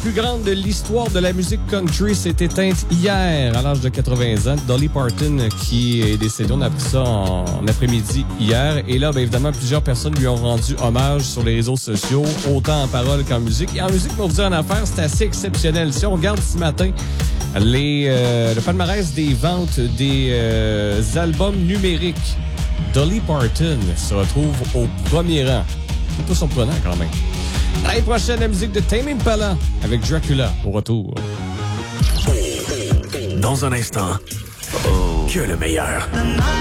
plus grande de l'histoire de la musique country s'est éteinte hier à l'âge de 80 ans. Dolly Parton qui est décédée, on a appris ça en après-midi hier. Et là, bien évidemment, plusieurs personnes lui ont rendu hommage sur les réseaux sociaux, autant en parole qu'en musique. Et en musique, pour vous dire en affaires, c'est assez exceptionnel. Si on regarde ce matin le palmarès des ventes des albums numériques, Dolly Parton se retrouve au premier rang. C'est pas surprenant quand même. L'année prochaine, la musique de Tame Impala avec Dracula au retour. Dans un instant, que le meilleur.